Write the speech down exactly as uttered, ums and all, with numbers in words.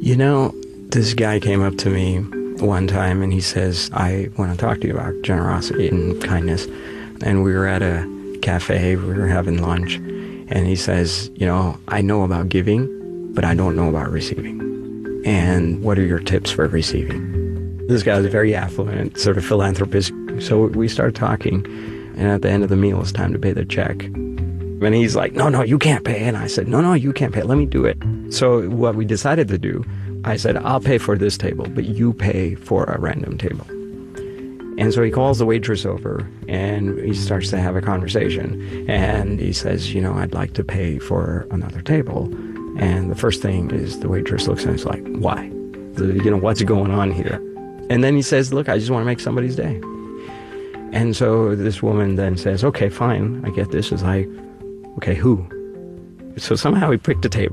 You know, this guy came up to me one time and he says, I want to talk to you about generosity and kindness. And we were at a cafe, we were having lunch, and he says, you know, I know about giving, but I don't know about receiving. And what are your tips for receiving? This guy was very affluent, sort of philanthropist. So we started talking, and at the end of the meal, it's time to pay the check. And he's like, no, no, you can't pay. And I said, no, no, you can't pay. Let me do it. So what we decided to do, I said, I'll pay for this table, but you pay for a random table. And so he calls the waitress over, and he starts to have a conversation. And he says, you know, I'd like to pay for another table. And the first thing is the waitress looks at him and is like, why? The, you know, what's going on here? And then he says, look, I just want to make somebody's day. And so this woman then says, okay, fine, I get this. Is like, okay, who? So somehow he picked a table.